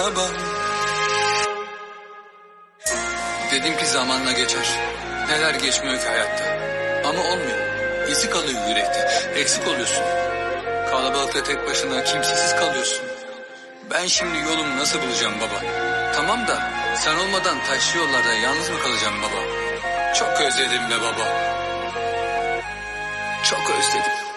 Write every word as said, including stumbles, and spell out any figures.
Baba. Dedim ki zamanla geçer. Neler geçmiyor ki hayatta. Ama olmuyor. İzi kalıyor yürekte. Eksik oluyorsun. Kalabalıkta tek başına kimsesiz kalıyorsun. Ben şimdi yolumu nasıl bulacağım baba? Tamam da sen olmadan taşlı yollarda yalnız mı kalacağım baba? Çok özledim be baba. Çok özledim.